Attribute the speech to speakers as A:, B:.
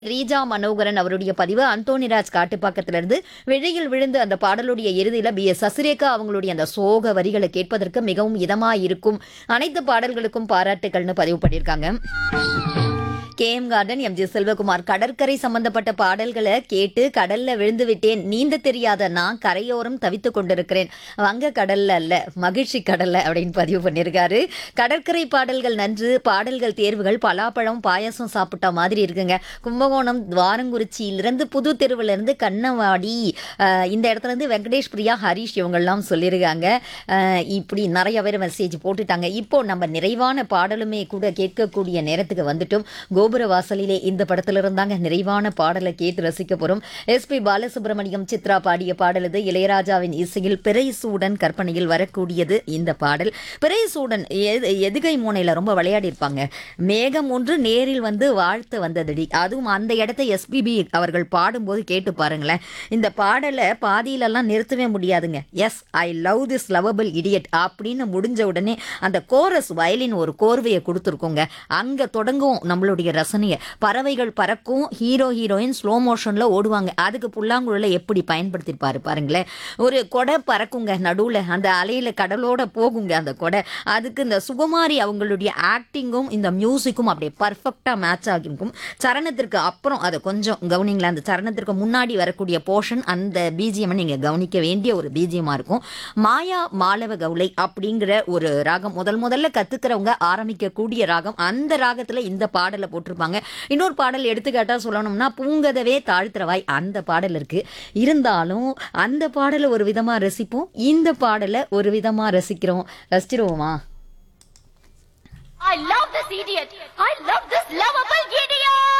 A: ரீஜா மனோகரன் அவருடைய பதிவு. அந்தோணிராஜ் காட்டுப்பாக்கத்திலிருந்து வெளியில் விழுந்து அந்த பாடலுடைய இறுதியில பி.எஸ். சசிரேகா அவங்களுடைய அந்த சோக வரிகளை கேட்பதற்கு மிகவும் இதமா இருக்கும். அனைத்து பாடல்களுக்கும் பாராட்டுகள்னு பதிவு பண்ணியிருக்காங்க. கேஎம் கார்டன் எம்ஜி செல்வகுமார் கடற்கரை சம்பந்தப்பட்ட பாடல்களை கேட்டு கடல்ல விழுந்து விட்டேன், நீந்த தெரியாத நான் கரையோரம் தவித்துக் கொண்டிருக்கிறேன், வங்க கடல்ல அல்ல மகிழ்ச்சி கடல்ல அப்படின்னு பதிவு பண்ணியிருக்காரு. கடற்கரை பாடல்கள் நன்று, பாடல்கள் தேர்வுகள் பலாப்பழம் பாயாசம் சாப்பிட்டா மாதிரி இருக்குங்க. கும்பகோணம் துவாரங்குறிச்சியிலிருந்து புது தெருவுல இருந்து கண்ணவாடி இந்த இடத்துல இருந்து வெங்கடேஷ் பிரியா ஹரிஷ் இவங்கெல்லாம் சொல்லியிருக்காங்க. இப்படி நிறைய பேர் மெசேஜ் போட்டுட்டாங்க. இப்போ நம்ம நிறைவான பாடலுமே கூட கேட்கக்கூடிய நேரத்துக்கு வந்துட்டோம். கோபுர வாசலிலே இந்த படத்துல இருந்தாங்க நிறைவான பாடலை கேட்டு ரசிக்க போறோம். எஸ்பி பாலசுப்ரமணியம் சித்ரா பாடிய பாடல் இது. இளையராஜாவின் இசையில் பிறைசூடன் கற்பனையில் வரக்கூடியது இந்த பாடல். பிறைசூடன் எதுகை மூனையில ரொம்ப விளையாடி இருப்பாங்க. மேகம் ஒன்று நேரில் வந்து வாழ்த்து வந்ததடி, அதுவும் அந்த இடத்தை எஸ்பிபி அவர்கள் பாடும்போது கேட்டு பாருங்களேன். இந்த பாடலை பாதியிலெல்லாம் நிறுத்தவே முடியாதுங்க. S I love this lovable idiot அப்படின்னு முடிஞ்ச உடனே அந்த கோரஸ் வயலின் ஒரு கோர்வையை கொடுத்துருக்கோங்க. அங்க தொடங்கும் நம்மளுடைய ரசனையை. பறவைகள் பறக்கும், ஹீரோ ஹீரோயின் ஸ்லோ மோஷன்ல ஓடுவாங்க. அதுக்கு புல்லாங்குழல எப்படி பயன்படுத்திருப்பாரு பாருங்களேன். ஒரு கொடை பறக்குங்க நடுவில், அந்த அலையில கடலோட போகுங்க அந்த கொடை. அதுக்கு இந்த சுகுமாரி அவங்களுடைய ஆக்டிங்கும் இந்த மியூசிக்கும் அப்படியே பர்ஃபெக்டா மேட்ச் ஆகிருக்கும். சரணத்திற்கு அப்புறம் அதை கொஞ்சம் கவனிங்களா, அந்த சரணத்திற்கு முன்னாடி வரக்கூடிய போர்ஷன் அந்த பிஜிஎம் நீங்க கவனிக்க வேண்டிய ஒரு பிஜிஎம்மா இருக்கும். மாயா மாலவ கவுளை அப்படிங்கிற ஒரு ராகம் முதல்ல கத்துக்கிறவங்க ஆரம்பிக்கக்கூடிய ராகம். அந்த ராகத்துல இந்த பாடலை போட்டிருப்பாங்க. இன்னொரு பாடல் எடுத்துக்காட்டா சொல்லணும்னா பூங்கதவே தாழ்த்திரவாய் அந்த பாடல் இருக்கு. இருந்தாலும் அந்த பாடலை ஒரு விதமா ரசிப்போம், இந்த பாடலை ஒரு விதமா ரசிச்சிருவோமா?
B: I love this idiot. I love this lovable idiot.